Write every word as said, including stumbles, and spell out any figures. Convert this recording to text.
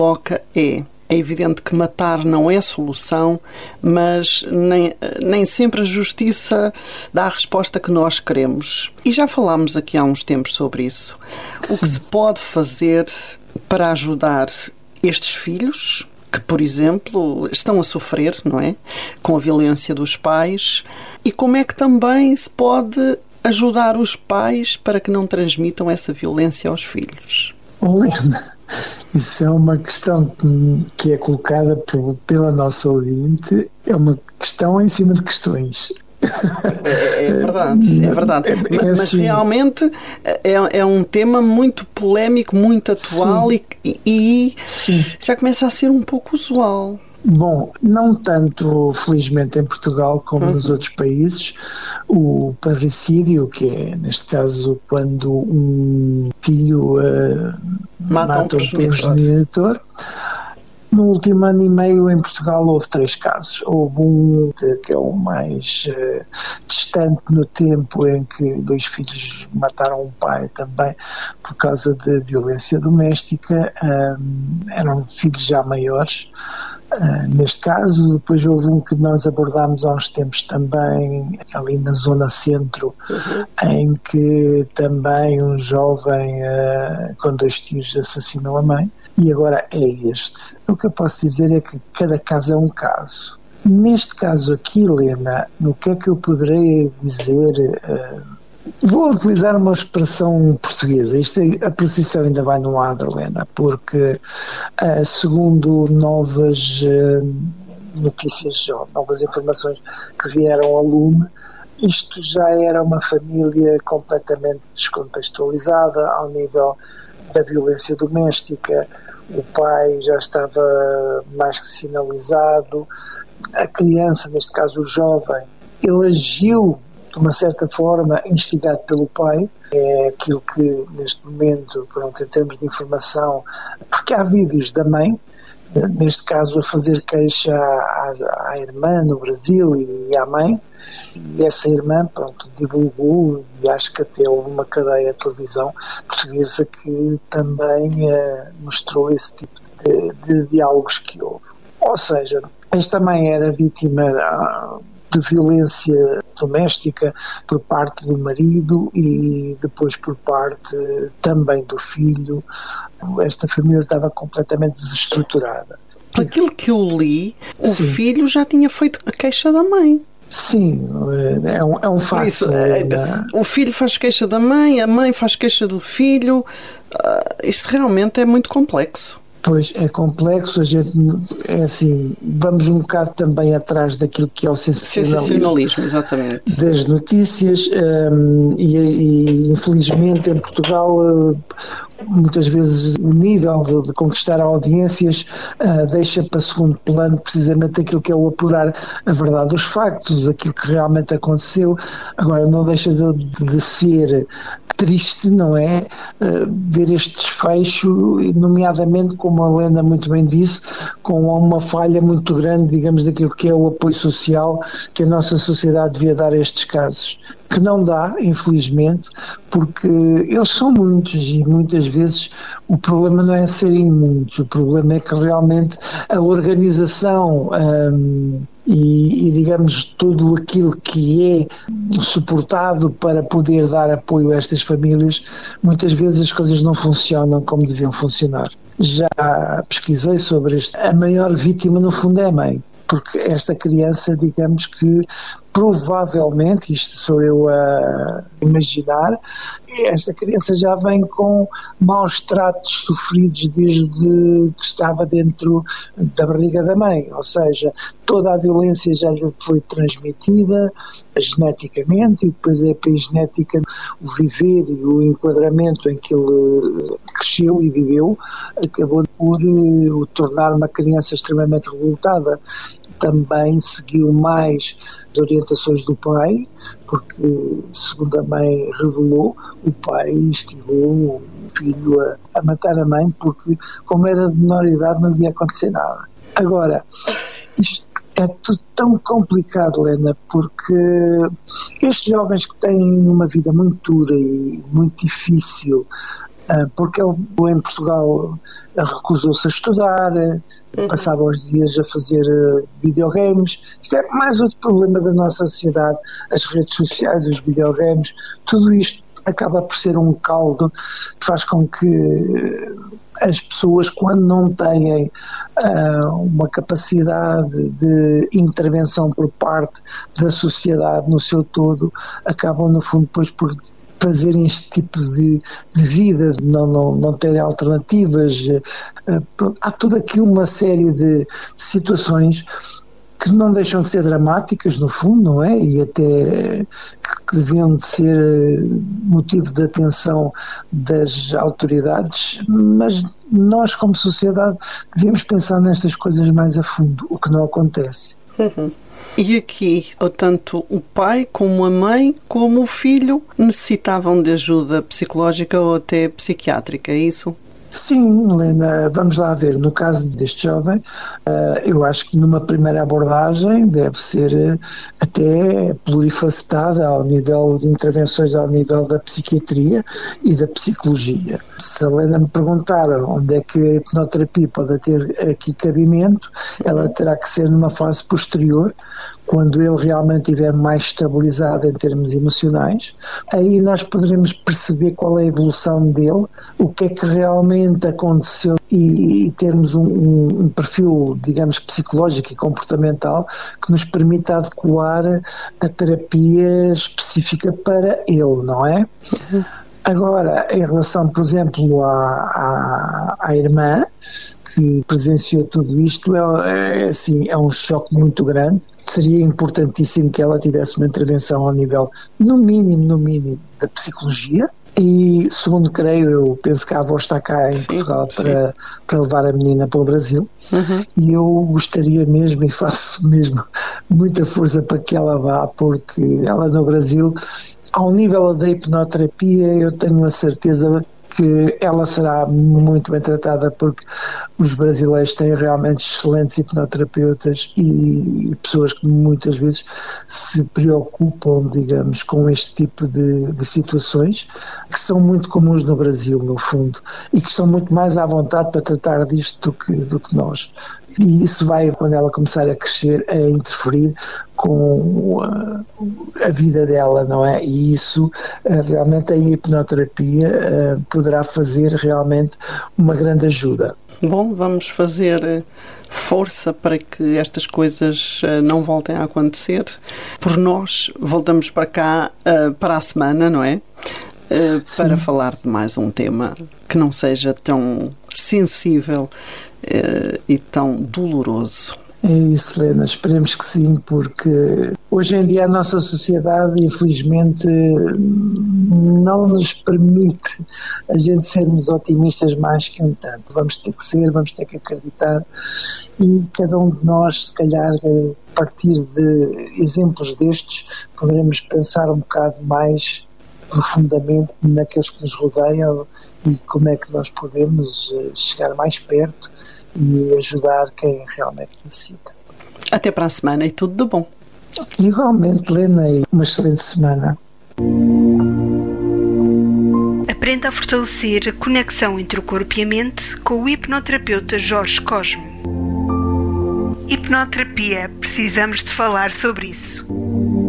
coloca é: é evidente que matar não é solução, mas nem, nem sempre a justiça dá a resposta que nós queremos. E já falámos aqui há uns tempos sobre isso. Sim. O que se pode fazer para ajudar estes filhos que, por exemplo, estão a sofrer, não é? Com a violência dos pais. E como é que também se pode ajudar os pais para que não transmitam essa violência aos filhos? Helena, isso é uma questão que é colocada pela nossa ouvinte, é uma questão em cima de questões. É, é verdade, é verdade. É, é mas, assim, mas realmente é, é um tema muito polémico, muito atual. Sim, e, e sim. Já começa a ser um pouco usual. Bom, não tanto, felizmente, em Portugal como uhum. nos outros países. O parricídio, que é, neste caso, quando um filho uh, mata, mata um progenitor. No último ano e meio, em Portugal, houve três casos. Houve um que é o mais uh, distante no tempo, em que dois filhos mataram um pai também por causa de violência doméstica. Um, eram filhos já maiores. Uh, neste caso, depois houve um que nós abordámos há uns tempos também, ali na zona centro, uhum. em que também um jovem uh, com dois tiros assassinou a mãe. E agora é este. O que eu posso dizer é que cada caso é um caso. Neste caso aqui, Helena, no que é que eu poderei dizer... Uh, Vou utilizar uma expressão portuguesa. Isto é, a procissão ainda vai no ar, Helena, porque uh, segundo novas uh, notícias, ou novas informações que vieram ao lume, isto já era uma família completamente descontextualizada ao nível da violência doméstica. O pai já estava mais que sinalizado. A criança, neste caso o jovem, ele agiu de uma certa forma instigado pelo pai. É aquilo que neste momento, pronto, em termos de informação, porque há vídeos da mãe, neste caso a fazer queixa à, à irmã no Brasil e à mãe, e essa irmã, pronto, divulgou, e acho que até houve uma cadeia de televisão portuguesa que também uh, mostrou esse tipo de, de diálogos que houve. Ou seja, esta mãe era vítima uh, de violência doméstica por parte do marido e depois por parte também do filho. Esta família estava completamente desestruturada. Aquilo que eu li, o Sim. filho já tinha feito a queixa da mãe. Sim, é um, é um facto. Isso, é, o filho faz queixa da mãe, a mãe faz queixa do filho. Uh, isto realmente é muito complexo. Pois, é complexo, a gente, é assim, vamos um bocado também atrás daquilo que é o sensacionalismo, sensacionalismo exatamente. Das notícias, um, e, e infelizmente em Portugal uh, muitas vezes o nível de, de conquistar audiências uh, deixa para segundo plano precisamente aquilo que é o apurar a verdade dos factos, aquilo que realmente aconteceu. Agora, não deixa de, de ser triste, não é, uh, ver este desfecho, nomeadamente, como a Helena muito bem disse, com uma falha muito grande, digamos, daquilo que é o apoio social que a nossa sociedade devia dar a estes casos, que não dá, infelizmente, porque eles são muitos e muitas vezes o problema não é serem muitos, o problema é que realmente a organização um, e, e, digamos, tudo aquilo que é suportado para poder dar apoio a estas famílias, muitas vezes as coisas não funcionam como deviam funcionar. Já pesquisei sobre isto. A maior vítima, no fundo, é a mãe, porque esta criança, digamos que provavelmente, isto sou eu a imaginar, esta criança já vem com maus tratos sofridos desde que estava dentro da barriga da mãe, ou seja, toda a violência já lhe foi transmitida geneticamente, e depois é a epigenética, o viver e o enquadramento em que ele cresceu e viveu, acabou por o tornar uma criança extremamente revoltada. Também seguiu mais as orientações do pai, porque, segundo a mãe revelou, o pai instigou o filho a, a matar a mãe, porque, como era de menor idade, não devia acontecer nada. Agora, isto é tudo tão complicado, Helena, porque estes jovens que têm uma vida muito dura e muito difícil, porque ele em Portugal recusou-se a estudar, passava os dias a fazer videogames. Isto é mais outro problema da nossa sociedade, as redes sociais, os videogames, tudo isto acaba por ser um caldo que faz com que as pessoas, quando não têm uh, uma capacidade de intervenção por parte da sociedade no seu todo, acabam no fundo depois por fazerem este tipo de, de vida, não, não, não terem alternativas. Uh, há toda aqui uma série de situações que não deixam de ser dramáticas, no fundo, não é? E até que deviam de ser motivo de atenção das autoridades, mas nós, como sociedade, devíamos pensar nestas coisas mais a fundo, o que não acontece. Uhum. E aqui, tanto o pai como a mãe, como o filho, necessitavam de ajuda psicológica ou até psiquiátrica, é isso? Sim, Helena, vamos lá ver. No caso deste jovem, eu acho que numa primeira abordagem deve ser até plurifacetada ao nível de intervenções ao nível da psiquiatria e da psicologia. Se a Helena me perguntar onde é que a hipnoterapia pode ter aqui cabimento, ela terá que ser numa fase posterior, quando ele realmente estiver mais estabilizado em termos emocionais. Aí nós poderemos perceber qual é a evolução dele, o que é que realmente aconteceu e, e termos um, um, um perfil, digamos, psicológico e comportamental que nos permita adequar a terapia específica para ele, não é? Uhum. Agora, em relação, por exemplo, à, à, à irmã, que presenciou tudo isto, é, é, assim, é um choque muito grande. Seria importantíssimo que ela tivesse uma intervenção ao nível, no mínimo, no mínimo, da psicologia. E, segundo creio, eu penso que a avó está cá em sim, Portugal para, para levar a menina para o Brasil. Uhum. E eu gostaria mesmo, e faço mesmo muita força para que ela vá, porque ela no Brasil, ao nível da hipnoterapia, eu tenho a certeza que ela será muito bem tratada, porque os brasileiros têm realmente excelentes hipnoterapeutas e pessoas que muitas vezes se preocupam, digamos, com este tipo de, de situações que são muito comuns no Brasil, no fundo, e que estão muito mais à vontade para tratar disto do que, do que nós. E isso vai, quando ela começar a crescer, a interferir com a, a vida dela, não é? E isso, realmente, a hipnoterapia poderá fazer realmente uma grande ajuda. Bom, vamos fazer força para que estas coisas não voltem a acontecer. Por nós, voltamos para cá para a semana, não é? Para sim, falar de mais um tema que não seja tão sensível e tão doloroso. É isso, Helena, esperemos que sim, porque hoje em dia a nossa sociedade, infelizmente, não nos permite a gente sermos otimistas mais que um tanto. Vamos ter que ser, vamos ter que acreditar, e cada um de nós, se calhar, a partir de exemplos destes, poderemos pensar um bocado mais profundamente naqueles que nos rodeiam e como é que nós podemos chegar mais perto e ajudar quem realmente necessita. Até para a semana e tudo de bom. Igualmente, Helena, e uma excelente semana. Aprenda a fortalecer a conexão entre o corpo e a mente com o hipnoterapeuta Jorge Cosme. Hipnoterapia, precisamos de falar sobre isso.